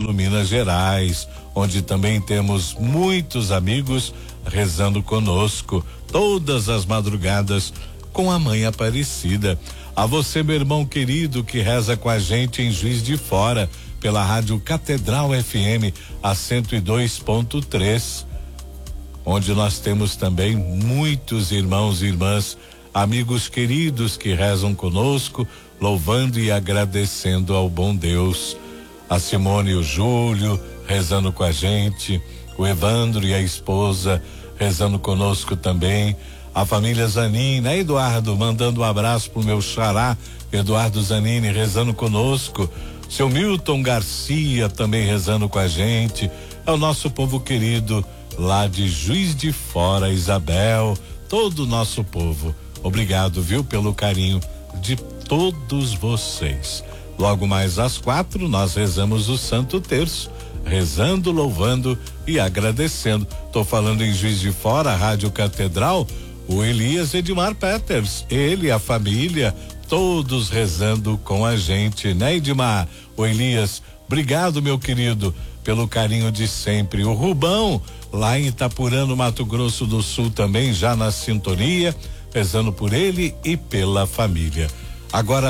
Murilo, Minas Gerais, onde também temos muitos amigos rezando conosco todas as madrugadas com a Mãe Aparecida. A você, meu irmão querido, que reza com a gente em Juiz de Fora, pela Rádio Catedral FM, a 102.3, onde nós temos também muitos irmãos e irmãs, amigos queridos que rezam conosco, louvando e agradecendo ao bom Deus. A Simone e o Júlio rezando com a gente, o Evandro e a esposa rezando conosco também, a família Zanini, né, Eduardo, mandando um abraço pro meu xará, Eduardo Zanini, rezando conosco, seu Milton Garcia também rezando com a gente, é o nosso povo querido lá de Juiz de Fora, Isabel, todo o nosso povo. Obrigado, viu, pelo carinho de todos vocês. Logo mais às 4 nós rezamos o Santo Terço, rezando, louvando e agradecendo. Tô falando em Juiz de Fora, Rádio Catedral, o Elias Edmar Peters, ele, a família, todos rezando com a gente, né, Edmar? O Elias, obrigado, meu querido, pelo carinho de sempre. O Rubão, lá em Itapurã, no Mato Grosso do Sul, também já na sintonia, rezando por ele e pela família. Agora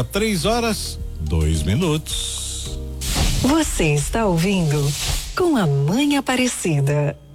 3:02. Você está ouvindo Com a Mãe Aparecida.